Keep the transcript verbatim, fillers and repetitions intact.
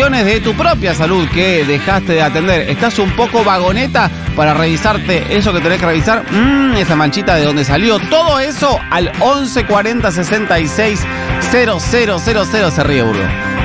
cuestiones de tu propia salud que dejaste de atender. ¿Estás un poco vagoneta para revisarte eso que tenés que revisar? Mmm, esa manchita de dónde salió. Todo eso al once cuarenta sesenta y seis cero cero cero cero. Se ríe, burro.